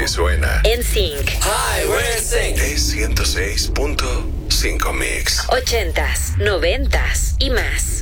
que suena. NSYNC. Hi, we're NSYNC. Es 106.5 Mix. 80s, 90s y más.